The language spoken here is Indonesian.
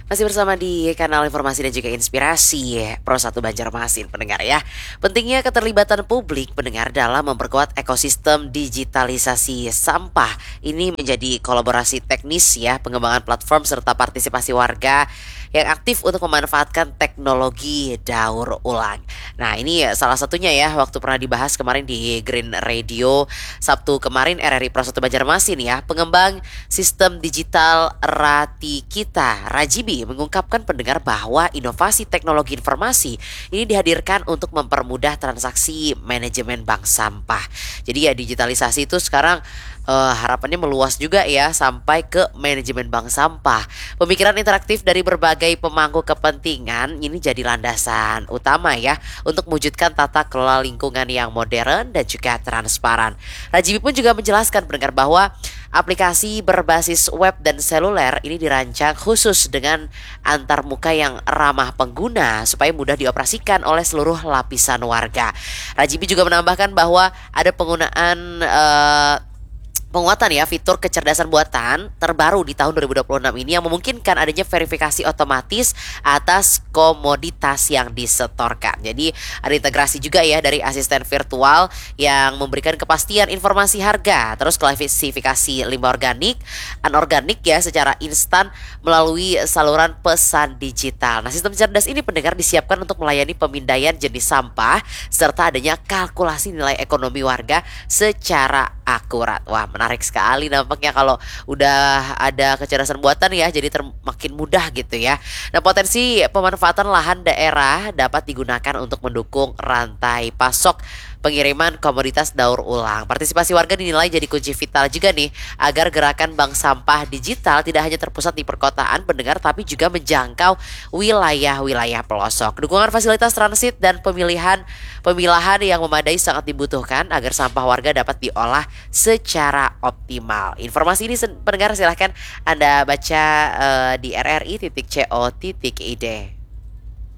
Masih bersama di kanal informasi dan juga inspirasi Pro 1 Banjarmasin pendengar ya. Pentingnya keterlibatan publik pendengar dalam memperkuat ekosistem digitalisasi sampah. Ini menjadi kolaborasi teknis ya, pengembangan platform serta partisipasi warga yang aktif untuk memanfaatkan teknologi daur ulang. Nah, ini salah satunya ya waktu pernah dibahas kemarin di Green Radio Sabtu kemarin RRI Pro 1 Banjarmasin ya. Pengembang sistem digital Rati Kita Rajibi mengungkapkan pendengar bahwa inovasi teknologi informasi ini dihadirkan untuk mempermudah transaksi manajemen bank sampah. Jadi ya digitalisasi itu sekarang harapannya meluas juga ya sampai ke manajemen bank sampah. Pemikiran interaktif dari berbagai pemangku kepentingan ini jadi landasan utama ya untuk mewujudkan tata kelola lingkungan yang modern dan juga transparan. Rajibi pun juga menjelaskan pendengar bahwa aplikasi berbasis web dan seluler ini dirancang khusus dengan antarmuka yang ramah pengguna supaya mudah dioperasikan oleh seluruh lapisan warga. Rajibi juga menambahkan bahwa ada penguatan ya fitur kecerdasan buatan terbaru di tahun 2026 ini yang memungkinkan adanya verifikasi otomatis atas komoditas yang disetorkan. Jadi ada integrasi juga ya dari asisten virtual yang memberikan kepastian informasi harga, terus klasifikasi limbah organik, anorganik ya secara instan melalui saluran pesan digital. Nah, sistem cerdas ini pendengar disiapkan untuk melayani pemindaian jenis sampah serta adanya kalkulasi nilai ekonomi warga secara akurat. Wah, menarik sekali nampaknya kalau udah ada kecerdasan buatan ya, jadi makin mudah gitu ya. Nah, potensi pemanfaatan lahan daerah dapat digunakan untuk mendukung rantai pasok pengiriman komoditas daur ulang. Partisipasi warga dinilai jadi kunci vital juga nih agar gerakan bank sampah digital tidak hanya terpusat di perkotaan pendengar tapi juga menjangkau wilayah-wilayah pelosok. Dukungan fasilitas transit dan pemilahan yang memadai sangat dibutuhkan agar sampah warga dapat diolah secara optimal. Informasi ini pendengar silahkan Anda baca di rri.co.id.